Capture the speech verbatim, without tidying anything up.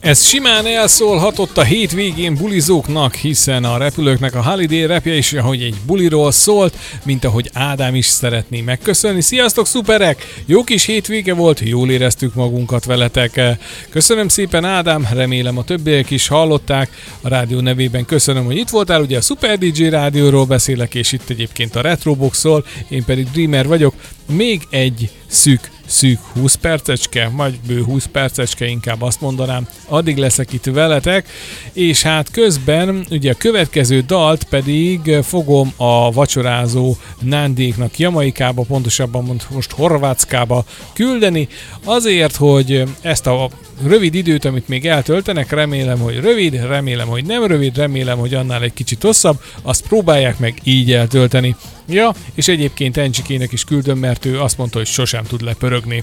Ez simán elszólhatott a hétvégén bulizóknak, hiszen a repülőknek a Holiday rapje is, ahogy egy buliról szólt, mint ahogy Ádám is szeretné megköszönni. Sziasztok, szuperek! Jó kis hétvége volt, jól éreztük magunkat veletek. Köszönöm szépen, Ádám, remélem a többiek is hallották. A rádió nevében köszönöm, hogy itt voltál, ugye a Super dé dzsé rádióról beszélek, és itt egyébként a Retroboxról, én pedig Dreamer vagyok. Még egy szűk szűk húsz percecske, vagy bő húsz percecske, inkább azt mondanám, addig leszek itt veletek, és hát közben ugye a következő dalt pedig fogom a vacsorázó nándéknak Jamaikába, pontosabban most Horvátszkába küldeni, azért, hogy ezt a rövid időt, amit még eltöltenek, remélem, hogy rövid, remélem, hogy nem rövid, remélem, hogy annál egy kicsit hosszabb, azt próbálják meg így eltölteni. Ja, és egyébként Encsikének is küldöm, mert ő azt mondta, hogy sosem tud lepörögni.